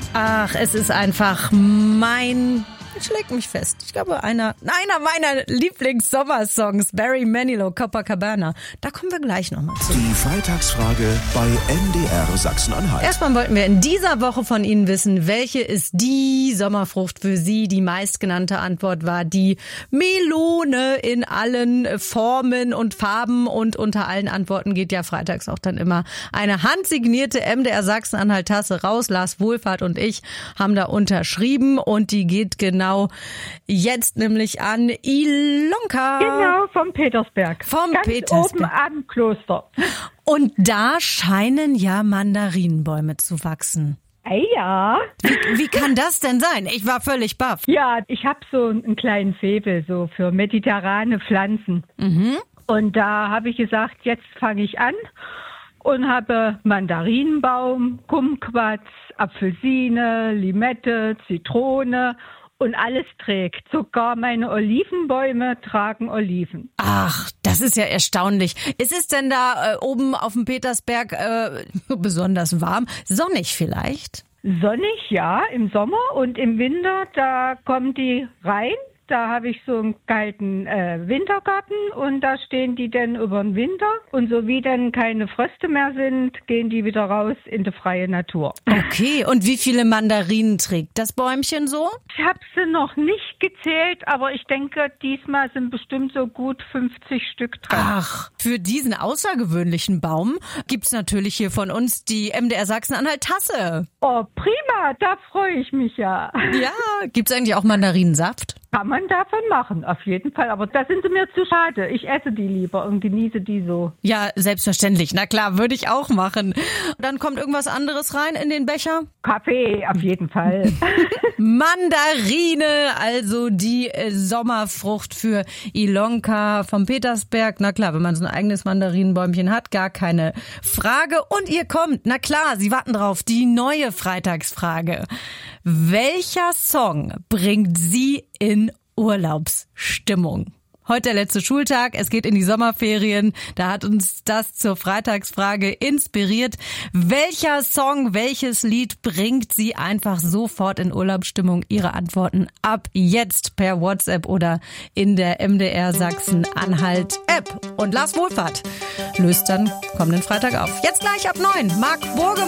Ach, es ist einfach schlägt mich fest. Ich glaube, einer meiner Lieblings-Sommersongs, Barry Manilow, Copacabana. Da kommen wir gleich nochmal zu. Die Freitagsfrage bei MDR Sachsen-Anhalt. Erstmal wollten wir in dieser Woche von Ihnen wissen, welche ist die Sommerfrucht für Sie? Die meistgenannte Antwort war die Melone in allen Formen und Farben, und unter allen Antworten geht ja freitags auch dann immer eine handsignierte MDR Sachsen-Anhalt-Tasse raus. Lars Wohlfahrt und ich haben da unterschrieben, und die geht genau jetzt nämlich an Ilonka. Genau, vom Petersberg. Ganz Petersberg. Oben am Kloster. Und da scheinen ja Mandarinenbäume zu wachsen. Ja. Wie kann das denn sein? Ich war völlig baff. Ja, ich habe so einen kleinen Faible so für mediterrane Pflanzen. Mhm. Und da habe ich gesagt, jetzt fange ich an und habe Mandarinenbaum, Kumquats, Apfelsine, Limette, Zitrone. Und alles trägt. Sogar meine Olivenbäume tragen Oliven. Ach, das ist ja erstaunlich. Ist es denn da oben auf dem Petersberg besonders warm? Sonnig vielleicht? Sonnig, ja, im Sommer, und im Winter, da kommen die rein. Da habe ich so einen kalten Wintergarten, und da stehen die dann über den Winter. Und so wie dann keine Fröste mehr sind, gehen die wieder raus in die freie Natur. Okay, und wie viele Mandarinen trägt das Bäumchen so? Ich habe sie noch nicht gezählt, aber ich denke, diesmal sind bestimmt so gut 50 Stück dran. Ach, für diesen außergewöhnlichen Baum gibt's natürlich hier von uns die MDR Sachsen-Anhalt-Tasse. Oh, prima, da freue ich mich ja. Ja, gibt's eigentlich auch Mandarinensaft? Kann man davon machen, auf jeden Fall. Aber da sind sie mir zu schade. Ich esse die lieber und genieße die so. Ja, selbstverständlich. Na klar, würde ich auch machen. Dann kommt irgendwas anderes rein in den Becher? Kaffee, auf jeden Fall. Mandarine, also die Sommerfrucht für Ilonka vom Petersberg. Na klar, wenn man so ein eigenes Mandarinenbäumchen hat, gar keine Frage. Und ihr kommt, na klar, Sie warten drauf, die neue Freitagsfrage. Welcher Song bringt Sie in Urlaubsstimmung? Heute der letzte Schultag, es geht in die Sommerferien, da hat uns das zur Freitagsfrage inspiriert. Welcher Song, welches Lied bringt Sie einfach sofort in Urlaubsstimmung? Ihre Antworten ab jetzt per WhatsApp oder in der MDR Sachsen-Anhalt App. Und Lars Wohlfahrt löst dann kommenden Freitag auf. Jetzt gleich ab 9, Marc Burgemann.